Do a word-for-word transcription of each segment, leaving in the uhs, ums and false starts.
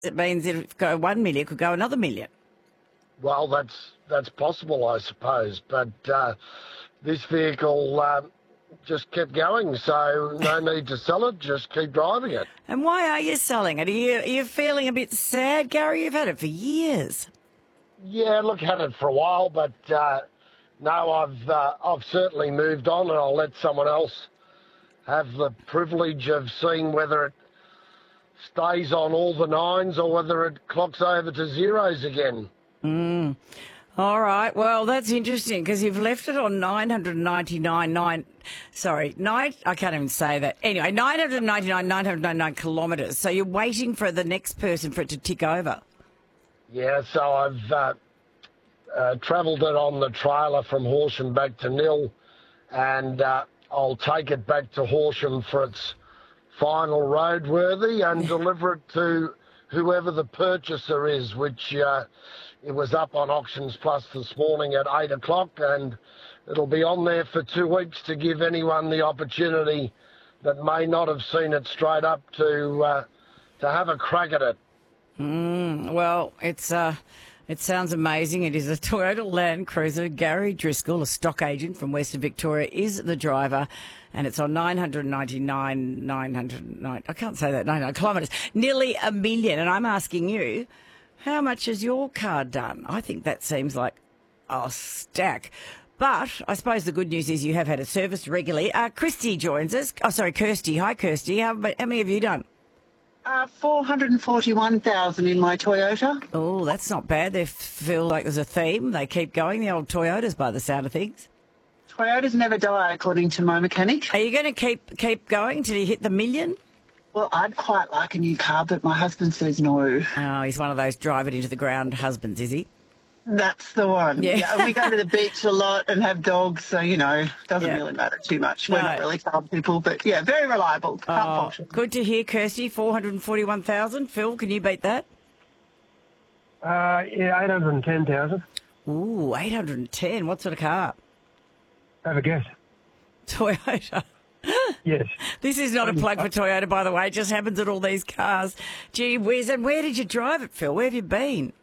it means if it go one million, it could go another million. Well, that's that's possible, I suppose. But uh, this vehicle uh, just kept going, so no need to sell it. Just keep driving it. And why are you selling it? Are you, are you feeling a bit sad, Gary? You've had it for years. Yeah, look, had it for a while, but uh, no, I've uh, I've certainly moved on, and I'll let someone else have the privilege of seeing whether it stays on all the nines or whether it clocks over to zeros again. Mm. All right. Well, that's interesting because you've left it on nine hundred ninety-nine, nine, sorry, nine, I can't even say that. Anyway, nine hundred ninety-nine, nine hundred ninety-nine kilometres. So you're waiting for the next person for it to tick over. Yeah, so I've uh, uh, travelled it on the trailer from Horsham back to Nil, and uh, I'll take it back to Horsham for its final roadworthy and deliver it to whoever the purchaser is, which uh, it was up on Auctions Plus this morning at eight o'clock, and it'll be on there for two weeks to give anyone the opportunity that may not have seen it straight up to uh, to have a crack at it. Mm, well, it's uh, it sounds amazing. It is a Toyota Land Cruiser. Gary Driscoll, a stock agent from Western Victoria, is the driver, and it's on nine hundred ninety-nine, nine hundred nine, I can't say that, ninety-nine kilometres, nearly a million. And I'm asking you, how much has your car done? I think that seems like a stack. But I suppose the good news is you have had it serviced regularly. Uh, Christy joins us. Oh, sorry, Kirsty. Hi, Kirsty. How, how many have you done? Uh, four hundred forty-one thousand in my Toyota. Oh, that's not bad. They feel like there's a theme. They keep going, the old Toyotas, by the sound of things. Toyotas never die, according to my mechanic. Are you going to keep keep going till you hit the million? Well, I'd quite like a new car, but my husband says no. Oh, he's one of those drive it into the ground husbands, is he? That's the one. Yeah. Yeah, we go to the beach a lot and have dogs, so, you know, doesn't Yeah. really matter too much. We're No. not really car people, but, yeah, very reliable. Can't Oh, function. good to hear, Kirsty. four hundred forty-one thousand. Phil, can you beat that? Uh, yeah, eight hundred ten thousand. Ooh, eight hundred ten. What sort of car? Have a guess. Toyota. Yes. This is not a plug for Toyota, by the way. It just happens at all these cars. Gee whiz. And where did you drive it, Phil? Where have you been?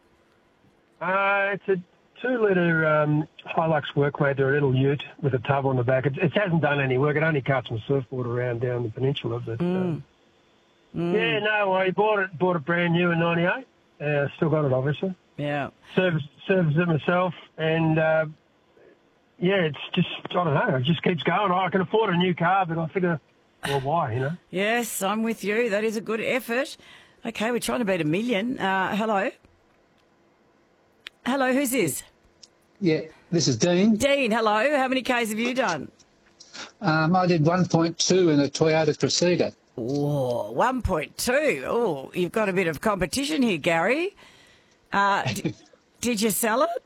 Uh, it's a two-litre um, Hilux Workmate, or a little ute with a tub on the back. It, it hasn't done any work. It only cuts some surfboard around down the peninsula. But, Mm. um, Yeah, no, I bought it bought it brand new in ninety-eight. Uh, still got it, obviously. Yeah. Service, serviced it myself, and, uh, yeah, it's just, I don't know, it just keeps going. I can afford a new car, but I figure, well, why, you know? Yes, I'm with you. That is a good effort. Okay, we're trying to beat a million. Uh, hello? Hello, who's this? Yeah, this is Dean. Dean, hello. How many Ks have you done? Um, I did one point two in a Toyota Cressida. Oh, one point two. Oh, you've got a bit of competition here, Gary. Uh, d- did you sell it?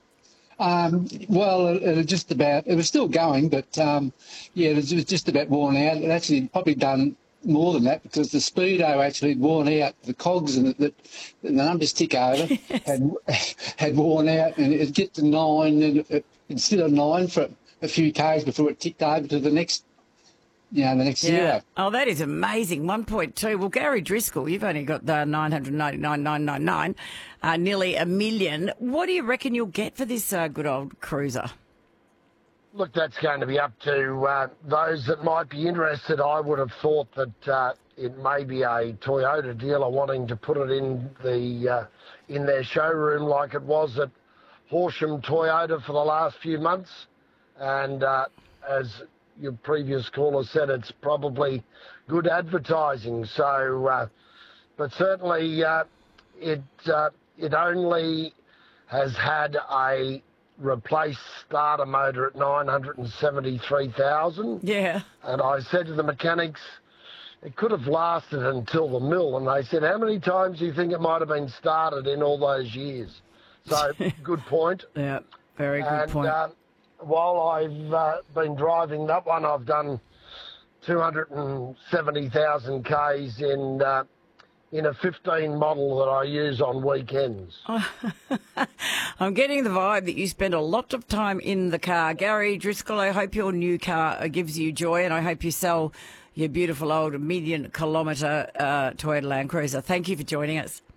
Um, well, it, it was just about, it was still going, but um, yeah, it was, it was just about worn out. It actually probably done more than that because the Speedo actually had worn out, the cogs and the, the numbers tick over had had worn out, and it'd get to nine, and it, instead of nine for a few Ks before it ticked over to the next, you know, the next zero. Oh, that is amazing. one point two. Well, Gary Driscoll, you've only got the nine hundred ninety-nine thousand nine hundred ninety-nine, uh, nearly a million. What do you reckon you'll get for this uh, good old cruiser? Look, that's going to be up to uh, those that might be interested. I would have thought that uh, it may be a Toyota dealer wanting to put it in the uh, in their showroom like it was at Horsham Toyota for the last few months. And uh, as your previous caller said, it's probably good advertising. So, uh, but certainly uh, it uh, it only has had a replaced starter motor at nine hundred seventy-three thousand. Yeah. And I said to the mechanics, it could have lasted until the mill. And they said, how many times do you think it might have been started in all those years? So, good point. Yeah, very good and, point. Uh, while I've uh, been driving that one, I've done two hundred seventy thousand Ks in uh, in a fifteen model that I use on weekends. I'm getting the vibe that you spend a lot of time in the car. Gary Driscoll, I hope your new car gives you joy, and I hope you sell your beautiful old million kilometre uh, Toyota Land Cruiser. Thank you for joining us.